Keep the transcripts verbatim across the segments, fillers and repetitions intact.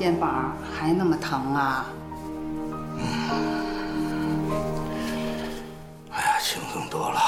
肩膀还那么疼啊？ 哎呀，轻松多了。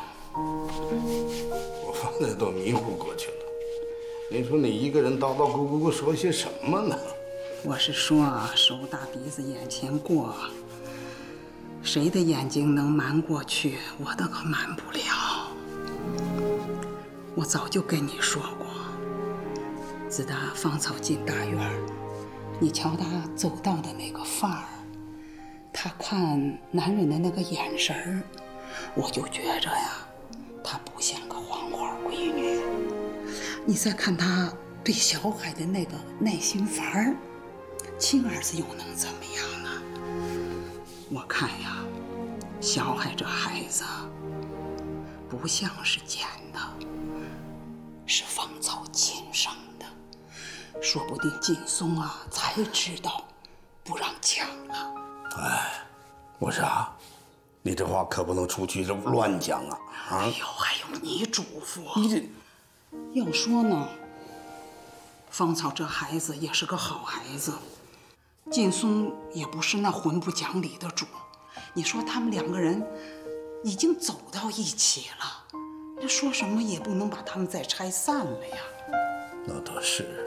我刚才都迷糊过去了。你说你一个人叨叨咕咕说些什么呢？ 我是说，手大鼻子眼前过，谁的眼睛能瞒过去，我的可瞒不了。我早就跟你说过，自打芳草进大院，你瞧他走道的那个范儿，他看男人的那个眼神儿，我就觉着呀，他不像个黄花闺女。你再看他对小海的那个耐心法儿，亲儿子又能怎么样呢？我看呀，小海这孩子不像是捡的，是芳草亲生的。说不定劲松啊才知道不让抢了。 哎，我说啊，你这话可不能出去这乱讲啊！啊！ 哎呦，还有你嘱咐， 你这要说呢，芳草这孩子也是个好孩子，劲松也不是那混不讲理的主。你说他们两个人已经走到一起了，那说什么也不能把他们再拆散了呀。 那倒是。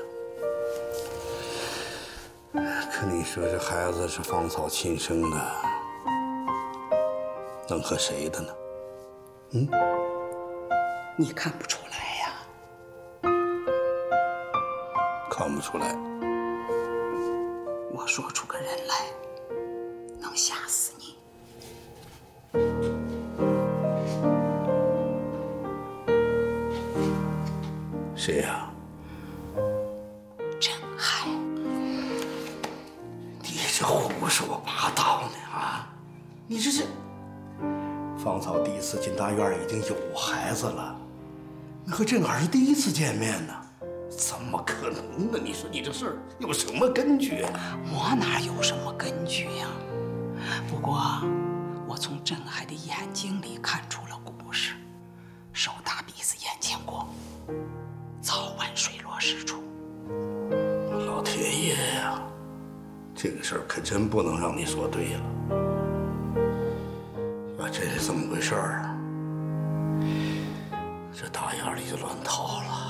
可你说这孩子是芳草亲生的，能和谁的呢？嗯？ 你看不出来呀？ 看不出来。 我说出个人来，能吓死你。 谁呀？ 郑海。 你这胡说八道呢啊！你这是……芳草第一次进大院已经有孩子了，你和郑海是第一次见面呢，怎么可能呢？你说你这事儿有什么根据？ 我哪有什么根据呀？不过我从郑海的眼睛里看出了故事，手大鼻子眼前过，早晚水落石出。 老天爷呀，这个事儿可真不能让你说对了。要真是这么回事儿啊，这大院里就乱套了。